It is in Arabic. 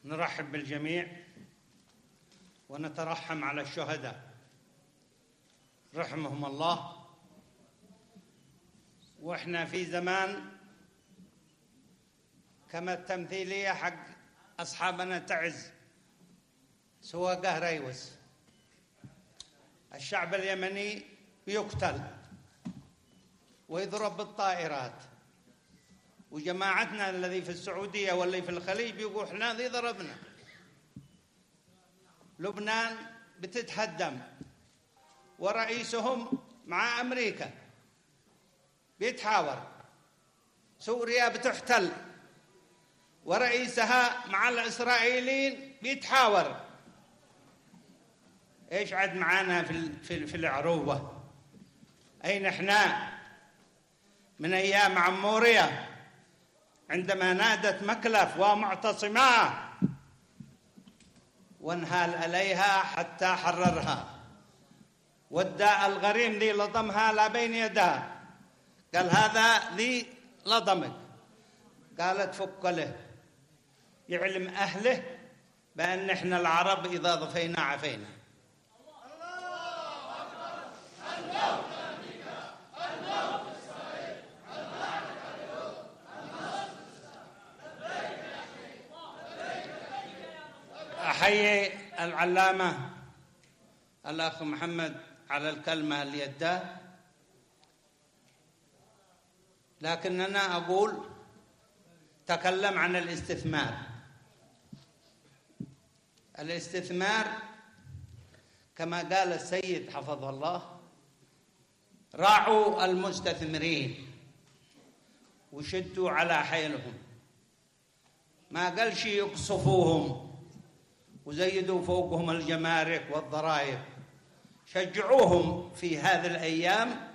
نرحب بالجميع ونترحم على الشهداء رحمهم الله. وإحنا في زمان كما التمثيلية حق أصحابنا تعز سواقه ريوس، الشعب اليمني يقتل ويضرب بالطائرات، وجماعتنا الذي في السعودية واللي في الخليج بيقول احنا ذي ضربنا. لبنان بتتهدم ورئيسهم مع أمريكا بيتحاور. سوريا بتحتل ورئيسها مع الإسرائيليين بيتحاور. إيش عد معانا في العروبة؟ أين إحنا من أيام عمورية عندما نادت مكلف ومعتصماه وانهال عليها حتى حررها، والداء الغريم ذي لضمها لا بين يداه، قال هذا ذي لضمك، قالت فك له، يعلم أهله بأن إحنا العرب إذا ضفينا عفينا. أحيي العلامة الأخ محمد على الكلمة اللي يداه، لكننا أقول تكلم عن الاستثمار. الاستثمار كما قال السيد حفظه الله راعوا المستثمرين وشدوا على حيلهم، ما قال شيء يقصفوهم وزيدوا فوقهم الجمارك والضرائب، شجعوهم في هذه الأيام